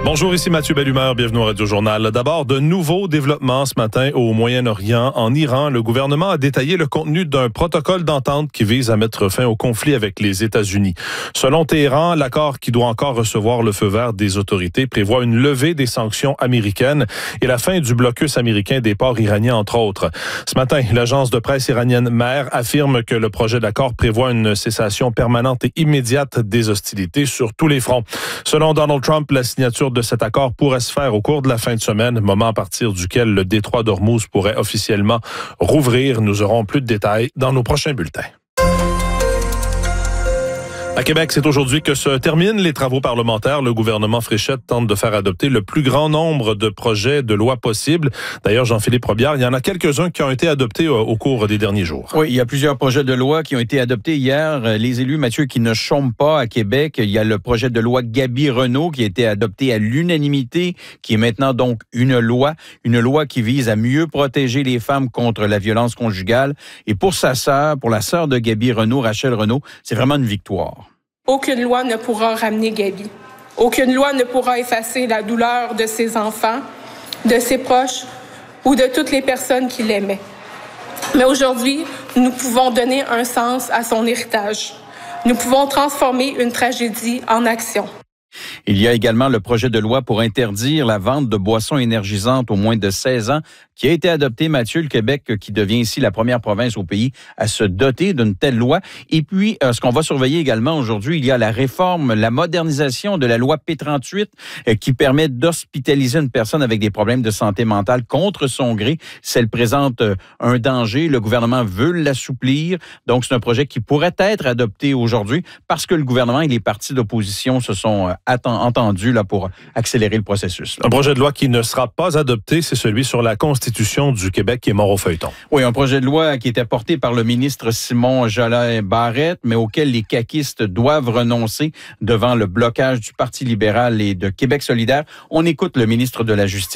Bonjour, ici Mathieu Bellumeur, bienvenue au Radio Journal. D'abord, de nouveaux développements ce matin au Moyen-Orient. En Iran, le gouvernement a détaillé le contenu d'un protocole d'entente qui vise à mettre fin au conflit avec les États-Unis. Selon Téhéran, l'accord qui doit encore recevoir le feu vert des autorités prévoit une levée des sanctions américaines et la fin du blocus américain des ports iraniens, entre autres. Ce matin, l'agence de presse iranienne MER affirme que le projet d'accord prévoit une cessation permanente et immédiate des hostilités sur tous les fronts. Selon Donald Trump, la signature de cet accord pourrait se faire au cours de la fin de semaine, moment à partir duquel le détroit d'Ormuz pourrait officiellement rouvrir. Nous aurons plus de détails dans nos prochains bulletins. À Québec, c'est aujourd'hui que se terminent les travaux parlementaires. Le gouvernement Fréchette tente de faire adopter le plus grand nombre de projets de loi possibles. D'ailleurs, Jean-Philippe Robillard, il y en a quelques-uns qui ont été adoptés au cours des derniers jours. Oui, il y a plusieurs projets de loi qui ont été adoptés hier. Les élus, Mathieu, qui ne chôment pas à Québec. Il y a le projet de loi Gaby-Renault qui a été adopté à l'unanimité, qui est maintenant donc une loi qui vise à mieux protéger les femmes contre la violence conjugale. Et pour sa sœur, pour la sœur de Gaby-Renault, Rachel Renault, c'est vraiment une victoire. Aucune loi ne pourra ramener Gaby. Aucune loi ne pourra effacer la douleur de ses enfants, de ses proches ou de toutes les personnes qui l'aimaient. Mais aujourd'hui, nous pouvons donner un sens à son héritage. Nous pouvons transformer une tragédie en action. Il y a également le projet de loi pour interdire la vente de boissons énergisantes aux moins de 16 ans qui a été adopté, Mathieu, le Québec qui devient ici la première province au pays à se doter d'une telle loi. Et puis, ce qu'on va surveiller également aujourd'hui, il y a la réforme, la modernisation de la loi P38 qui permet d'hospitaliser une personne avec des problèmes de santé mentale contre son gré. Si elle présente un danger, le gouvernement veut l'assouplir. Donc, c'est un projet qui pourrait être adopté aujourd'hui parce que le gouvernement et les partis d'opposition se sont entendus là, pour accélérer le processus. Là. Un projet de loi qui ne sera pas adopté, c'est celui sur la Constitution du Québec qui est mort au feuilleton. Oui, un projet de loi qui était porté par le ministre Simon Jolin Barrette, mais auquel les caquistes doivent renoncer devant le blocage du Parti libéral et de Québec solidaire. On écoute le ministre de la Justice.